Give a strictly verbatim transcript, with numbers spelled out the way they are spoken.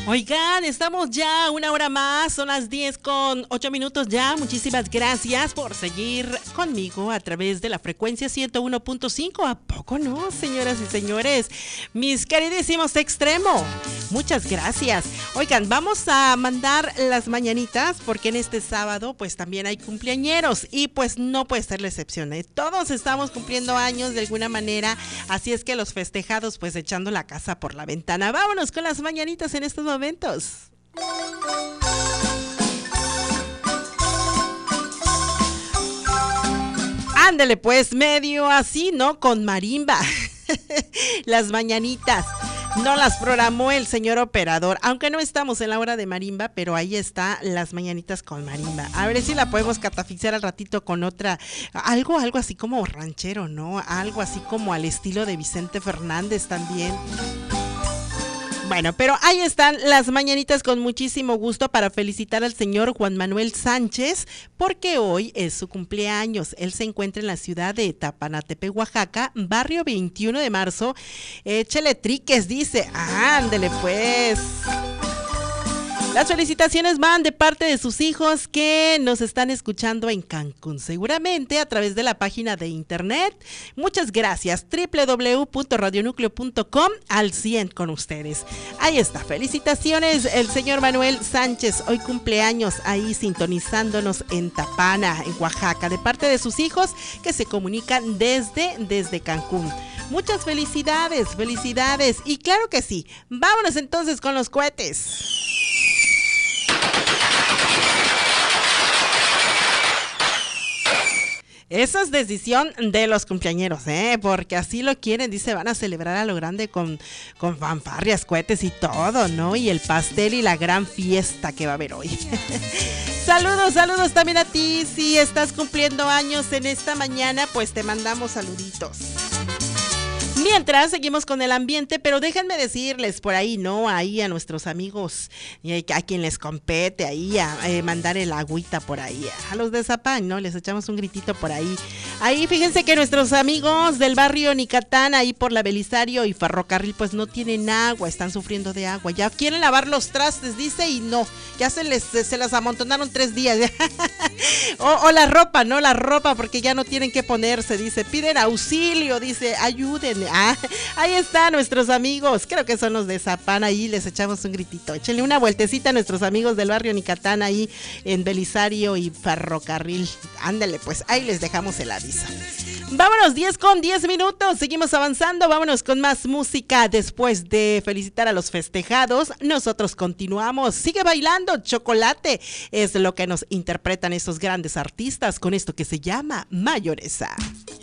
Oigan, estamos ya una hora más, son las diez con ocho minutos ya. Muchísimas gracias por seguir conmigo a través de la frecuencia ciento uno punto cinco. ¿A poco no, señoras y señores? Mis queridísimos Extremo, muchas gracias. Oigan, vamos a mandar las mañanitas porque en este sábado pues también hay cumpleañeros y pues no puede ser la excepción, ¿eh? Todos estamos cumpliendo años de alguna manera, así es que los festejados pues echando la casa por la ventana. Vámonos con las mañanitas en estos momentos. Ándale pues, medio así, ¿no? Con marimba. Las mañanitas no las programó el señor operador, aunque no estamos en la hora de marimba, pero ahí está las mañanitas con marimba. A ver si la podemos catafixar al ratito con otra, algo, algo así como ranchero, ¿no? Algo así como al estilo de Vicente Fernández también. Bueno, pero ahí están las mañanitas con muchísimo gusto para felicitar al señor Juan Manuel Sánchez, porque hoy es su cumpleaños. Él se encuentra en la ciudad de Tapanatepe, Oaxaca, barrio veintiuno de marzo. Échele triques, dice. Ándele pues. Las felicitaciones van de parte de sus hijos que nos están escuchando en Cancún, seguramente a través de la página de internet. Muchas gracias, doble u doble u doble u punto radio núcleo punto com, al cien con ustedes. Ahí está, felicitaciones el señor Manuel Sánchez, hoy cumpleaños ahí sintonizándonos en Tapana, en Oaxaca, de parte de sus hijos que se comunican desde, desde Cancún. Muchas felicidades, felicidades, y claro que sí, vámonos entonces con los cohetes. Esa es decisión de los cumpleañeros, ¿eh? Porque así lo quieren, dice, van a celebrar a lo grande con, con fanfarrias, cohetes y todo, ¿no? Y el pastel y la gran fiesta que va a haber hoy. Saludos, saludos también a ti. Si estás cumpliendo años en esta mañana, pues te mandamos saluditos. Mientras seguimos con el ambiente, pero déjenme decirles por ahí, ¿no? Ahí a nuestros amigos, a quien les compete ahí, a, a mandar el agüita por ahí, a los de Zapán, ¿no? Les echamos un gritito por ahí. Ahí fíjense que nuestros amigos del barrio Nicatán, ahí por la Belisario y Ferrocarril, pues no tienen agua, están sufriendo de agua. Ya quieren lavar los trastes, dice, y no, ya se les se las amontonaron tres días. o, o la ropa, ¿no? La ropa, porque ya no tienen que ponerse, dice, piden auxilio, dice, ayúdenme. Ah, ahí están nuestros amigos, creo que son los de Zapán, ahí les echamos un gritito. Échenle una vueltecita a nuestros amigos del barrio Nicatán, ahí en Belisario y Ferrocarril. Ándale, pues ahí les dejamos el aviso. Vámonos, diez con diez minutos, seguimos avanzando, vámonos con más música. Después de felicitar a los festejados, nosotros continuamos. Sigue bailando, Chocolate es lo que nos interpretan estos grandes artistas con esto que se llama Mayoresa.